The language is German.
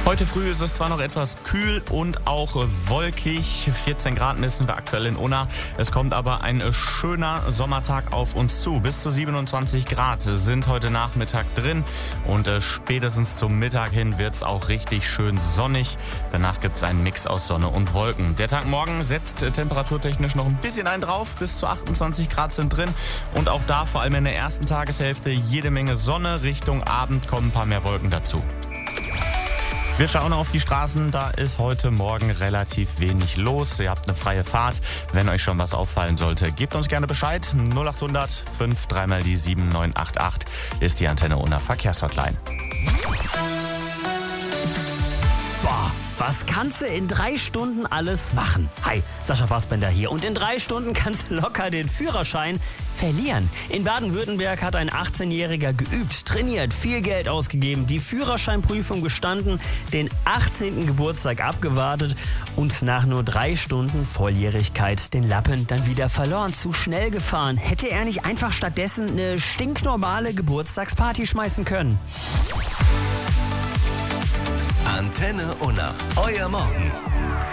Heute früh ist es zwar noch etwas kühl und auch wolkig. 14 Grad messen wir aktuell in Unna. Es kommt aber ein schöner Sommertag auf uns zu. Bis zu 27 Grad sind heute Nachmittag drin. Und spätestens zum Mittag hin wird es auch richtig schön sonnig. Danach gibt es einen Mix aus Sonne und Wolken. Der Tag morgen setzt temperaturtechnisch noch ein bisschen einen drauf. Bis zu 28 Grad sind drin. Und auch da vor allem in der ersten Tageshälfte jede Menge Sonne. Richtung Abend kommen ein paar mehr Wolken dazu. Wir schauen auf die Straßen, da ist heute Morgen relativ wenig los. Ihr habt eine freie Fahrt. Wenn euch schon was auffallen sollte, gebt uns gerne Bescheid. 0800 53 mal die 7988 ist die Antenne Unna Verkehrshotline. Boah, was kannst du in 3 Stunden alles machen? Hi, Sascha Fassbender hier. Und in 3 Stunden kannst du locker den Führerschein verlieren. In Baden-Württemberg hat ein 18-Jähriger geübt, trainiert, viel Geld ausgegeben, die Führerscheinprüfung bestanden, den 18. Geburtstag abgewartet und nach nur 3 Stunden Volljährigkeit den Lappen dann wieder verloren. Zu schnell gefahren. Hätte er nicht einfach stattdessen eine stinknormale Geburtstagsparty schmeißen können? Antenne Unna, euer Morgen.